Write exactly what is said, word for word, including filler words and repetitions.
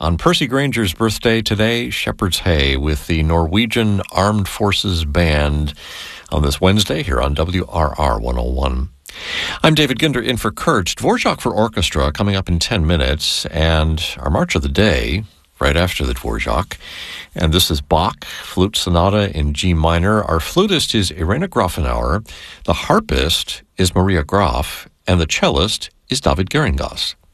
On Percy Granger's birthday today, Shepherd's Hay with the Norwegian Armed Forces Band on this Wednesday here on W R R one oh one. I'm David Ginder in for Kurt. Dvorak for Orchestra coming up in ten minutes, and our March of the Day right after the Dvorak. And this is Bach, Flute Sonata in G minor. Our flutist is Irena Grafenauer. The harpist is Maria Graf, and the cellist is David Geringas.